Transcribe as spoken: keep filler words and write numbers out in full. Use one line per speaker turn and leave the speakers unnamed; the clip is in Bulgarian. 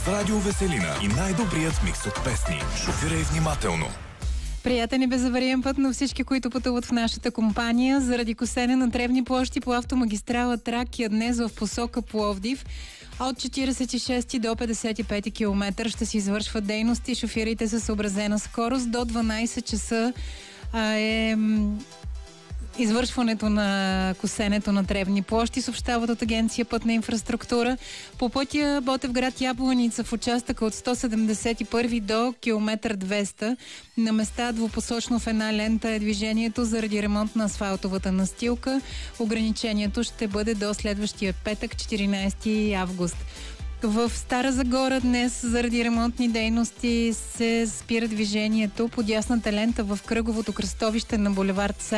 Радио Веселина и най-добрият микс от песни. Шофирай внимателно.
Приятен и безавариен път на всички, които пътуват в нашата компания. Заради косене на тревни площи по автомагистрала Тракия днес в посока Пловдив от четиридесет и шести до петдесет и пети километър ще се извършват дейности. Шофирайте със съобразена скорост. До дванайсет часа а, е извършването на косенето на тревни площи, съобщават от Агенция Пътна инфраструктура. По пътя Ботевград Ябланица в участъка от сто седемдесет и първи до километър двеста. На места двупосочно в една лента е движението заради ремонт на асфалтовата настилка. Ограничението ще бъде до следващия петък, четиринайсети август. В Стара Загора днес заради ремонтни дейности се спира движението по дясната лента в кръговото кръстовище на булевард